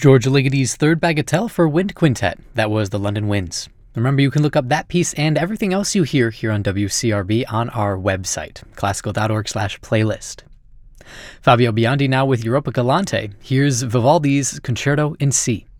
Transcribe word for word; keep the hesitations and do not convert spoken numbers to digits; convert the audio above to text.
George Ligeti's Third Bagatelle for Wind Quintet. That was the London Winds. Remember, you can look up that piece and everything else you hear here on W C R B on our website, classical.org slash playlist. Fabio Biondi now with Europa Galante. Here's Vivaldi's Concerto in C.